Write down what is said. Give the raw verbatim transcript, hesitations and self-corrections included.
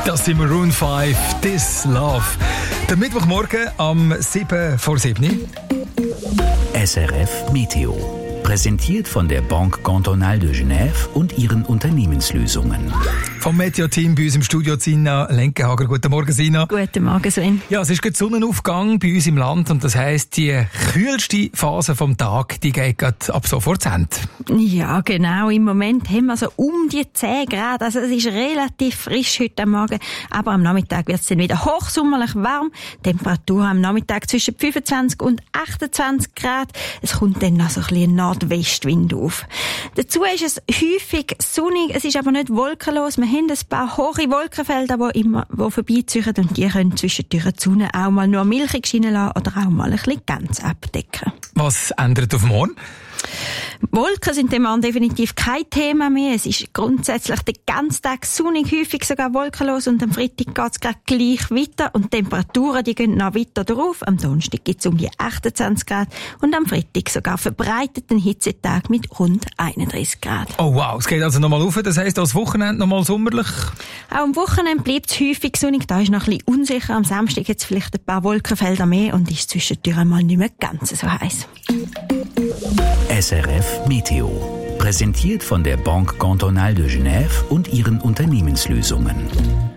Das sind Maroon fünf, This Love. Der Mittwochmorgen am sieben vor sieben. S R F Meteo. Präsentiert von der Banque Cantonale de Genève und ihren Unternehmenslösungen. Vom Meteo-Team bei uns im Studio Sina Lenkenhager. Guten Morgen, Sina. Guten Morgen, Sven. Ja, es ist gerade Sonnenaufgang bei uns im Land und das heisst, die kühlste Phase vom Tag, die geht gerade ab sofort zu Ende. Ja, genau. Im Moment haben wir so um die zehn Grad. Also es ist relativ frisch heute Morgen. Aber am Nachmittag wird es dann wieder hochsommerlich warm. Temperatur am Nachmittag zwischen fünfundzwanzig und achtundzwanzig Grad. Es kommt dann noch so ein bisschen Nordwestwind auf. Dazu ist es häufig sonnig. Es ist aber nicht wolkenlos. Wir haben ein paar hohe Wolkenfelder, die immer die vorbeiziehen und die können zwischendurch die Sonne auch mal nur milchig scheinen lassen oder auch mal ein bisschen ganz abdecken. Was ändert auf morgen? Wolken sind dem Mann definitiv kein Thema mehr. Es ist grundsätzlich den ganzen Tag sonnig, häufig sogar wolkenlos und am Freitag geht es gleich weiter und die Temperaturen die gehen noch weiter drauf. Am Donnerstag gibt es um die achtundzwanzig Grad und am Freitag sogar verbreiteten Hitzetag mit rund einunddreißig Grad. Oh wow, es geht also nochmal rauf, das heisst, das Wochenende nochmal sommerlich? Auch am Wochenende bleibt es häufig sonnig, da ist noch ein bisschen unsicher. Am Samstag gibt es vielleicht ein paar Wolkenfelder mehr und ist zwischendurch einmal nicht mehr ganz so heiß. S R F Meteo. Präsentiert von der Banque Cantonale de Genève und ihren Unternehmenslösungen.